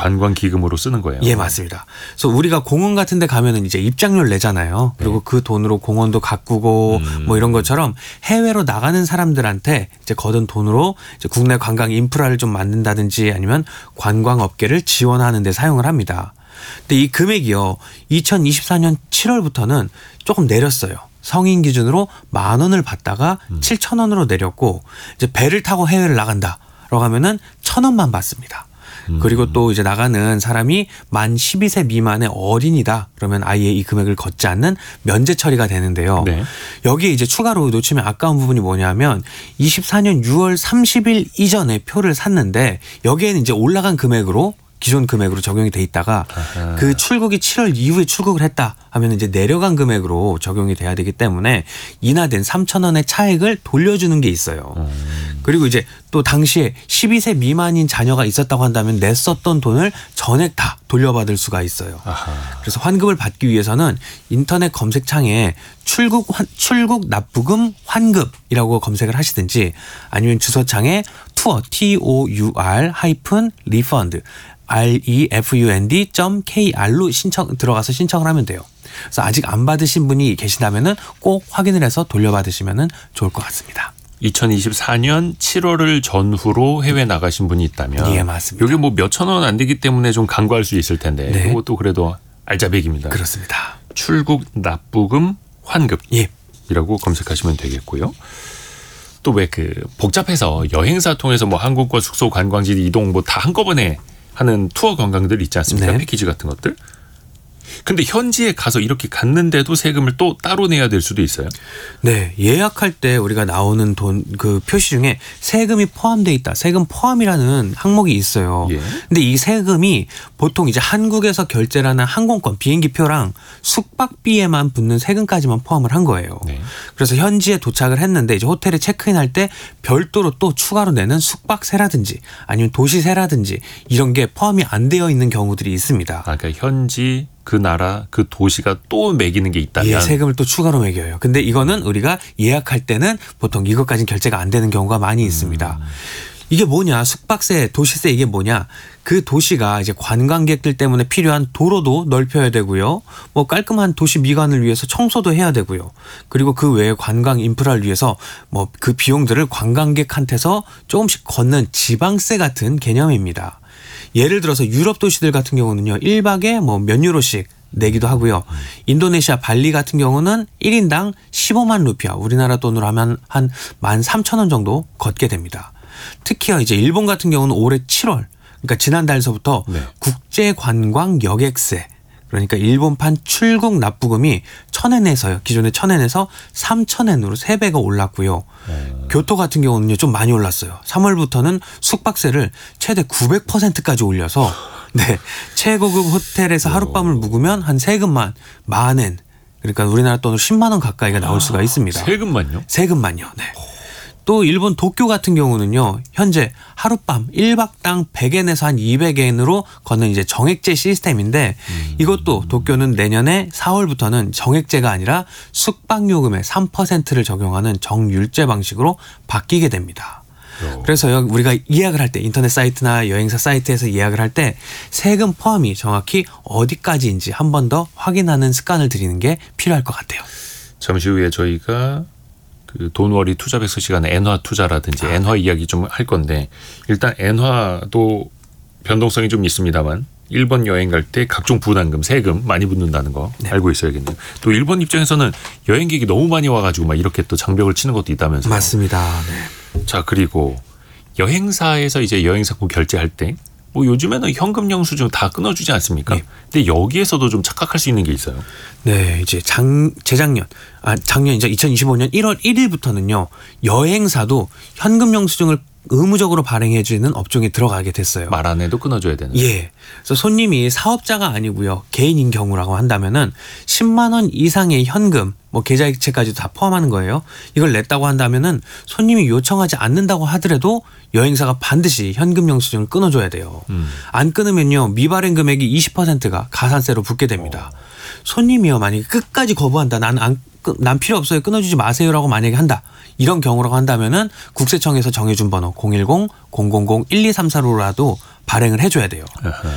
관광기금으로 쓰는 거예요. 예, 맞습니다. 그래서 우리가 공원 같은 데 가면은 이제 입장료를 내잖아요. 그리고 그 돈으로 공원도 가꾸고 뭐 이런 것처럼 해외로 나가는 사람들한테 이제 거둔 돈으로 이제 국내 관광 인프라를 좀 만든다든지 아니면 관광업계를 지원하는 데 사용을 합니다. 근데 이 금액이요, 2024년 7월부터는 조금 내렸어요. 성인 기준으로 10,000원을 받다가 7,000원으로 내렸고, 이제 배를 타고 해외를 나간다라고 하면은 1,000원만 받습니다. 그리고 또 이제 나가는 사람이 만 12세 미만의 어린이다 그러면 아예 이 금액을 걷지 않는 면제 처리가 되는데요. 네. 여기에 이제 추가로 놓치면 아까운 부분이 뭐냐면 24년 6월 30일 이전에 표를 샀는데 여기에는 이제 올라간 금액으로 기존 금액으로 적용이 돼 있다가 그 출국이 7월 이후에 출국을 했다 하면 이제 내려간 금액으로 적용이 돼야 되기 때문에 인하된 3,000원의 차액을 돌려주는 게 있어요. 그리고 이제 또 당시에 12세 미만인 자녀가 있었다고 한다면 냈었던 돈을 전액 다 돌려받을 수가 있어요. 그래서 환급을 받기 위해서는 인터넷 검색창에 출국 납부금 환급이라고 검색을 하시든지 아니면 주소창에 투어 TOUR-refund refund.kr로 들어가서 신청을 하면 돼요. 그래서 아직 안 받으신 분이 계시다면은 꼭 확인을 해서 돌려받으시면은 좋을 것 같습니다. 2024년 7월을 전후로 해외 나가신 분이 있다면, 예, 맞습니다. 여기 뭐 몇천 원 안 되기 때문에 좀 간과할 수 있을 텐데, 네. 이것도 그래도 알짜배기입니다. 그렇습니다. 출국 납부금 환급이라고 검색하시면 되겠고요. 또 왜 그 복잡해서 여행사 통해서 뭐 항공권, 숙소, 관광지 이동 뭐 다 한꺼번에 하는 투어 관광들 있지 않습니까? 네. 패키지 같은 것들. 근데 현지에 가서 이렇게 갔는데도 세금을 또 따로 내야 될 수도 있어요. 네, 예약할 때 우리가 나오는 돈 그 표시 중에 세금이 포함되어 있다. 세금 포함이라는 항목이 있어요. 예. 근데 이 세금이 보통 이제 한국에서 결제를 하는 항공권, 비행기표랑 숙박비에만 붙는 세금까지만 포함을 한 거예요. 네. 그래서 현지에 도착을 했는데 이제 호텔에 체크인할 때 별도로 또 추가로 내는 숙박세라든지 아니면 도시세라든지 이런 게 포함이 안 되어 있는 경우들이 있습니다. 그러니까 현지 그 나라 그 도시가 또 매기는 게 있다면, 예, 세금을 또 추가로 매겨요. 근데 이거는 우리가 예약할 때는 보통 이것까지는 결제가 안 되는 경우가 많이 있습니다. 이게 뭐냐, 숙박세, 도시세, 이게 뭐냐, 그 도시가 이제 관광객들 때문에 필요한 도로도 넓혀야 되고요. 뭐 깔끔한 도시 미관을 위해서 청소도 해야 되고요. 그리고 그 외에 관광 인프라를 위해서 뭐 그 비용들을 관광객한테서 조금씩 걷는 지방세 같은 개념입니다. 예를 들어서 유럽 도시들 같은 경우는요, 1박에 뭐 몇 유로씩 내기도 하고요. 인도네시아 발리 같은 경우는 1인당 15만 루피아, 우리나라 돈으로 하면 한 13,000원 정도 걷게 됩니다. 특히요, 이제 일본 같은 경우는 올해 7월, 그러니까 지난달서부터 네. 국제관광 여객세, 그러니까 일본판 출국 납부금이 1,000엔에서요. 기존에 1,000엔에서 3,000엔으로 3배가 올랐고요. 교토 같은 경우는요, 좀 많이 올랐어요. 3월부터는 숙박세를 최대 900%까지 올려서, 네, 최고급 호텔에서 하룻밤을 묵으면 한 세금만 10,000엔, 그러니까 우리나라 돈으로 10만 원 가까이가 나올 수가 있습니다. 세금만요? 세금만요. 네. 또 일본 도쿄 같은 경우는요, 현재 하룻밤 1박당 100엔에서 한 200엔으로 걷는 이제 정액제 시스템인데, 이것도 도쿄는 내년에 4월부터는 정액제가 아니라 숙박요금의 3%를 적용하는 정율제 방식으로 바뀌게 됩니다. 그래서 우리가 예약을 할 때, 인터넷 사이트나 여행사 사이트에서 예약을 할 때 세금 포함이 정확히 어디까지인지 한 번 더 확인하는 습관을 들이는 게 필요할 것 같아요. 잠시 후에 저희가 그 돈워리 투자백서 시간에 엔화 투자라든지 엔화 이야기 좀 할 건데, 일단 엔화도 변동성이 좀 있습니다만 일본 여행 갈 때 각종 부담금, 세금 많이 붙는다는 거 네. 알고 있어야겠네요. 또 일본 입장에서는 여행객이 너무 많이 와가지고 막 이렇게 또 장벽을 치는 것도 있다면서요. 맞습니다. 네. 자, 그리고 여행사에서 이제 여행상품 결제할 때 뭐 요즘에는 현금 영수증 다 끊어주지 않습니까? 네. 근데 여기에서도 좀 착각할 수 있는 게 있어요. 네, 이제 작년 이제 2025년 1월 1일부터는요, 여행사도 현금 영수증을 의무적으로 발행해주는 업종에 들어가게 됐어요. 말 안 해도 끊어줘야 되는. 예. 그래서 손님이 사업자가 아니고요, 개인인 경우라고 한다면은 10만 원 이상의 현금, 뭐 계좌이체까지도 다 포함하는 거예요. 이걸 냈다고 한다면은 손님이 요청하지 않는다고 하더라도 여행사가 반드시 현금 영수증을 끊어줘야 돼요. 안 끊으면요, 미발행 금액이 20%가 가산세로 붙게 됩니다. 손님이요, 만약에 끝까지 거부한다, 난 필요 없어요, 끊어주지 마세요라고 만약에 한다, 이런 경우라고 한다면은 국세청에서 정해준 번호 010-000-1234로라도 발행을 해줘야 돼요.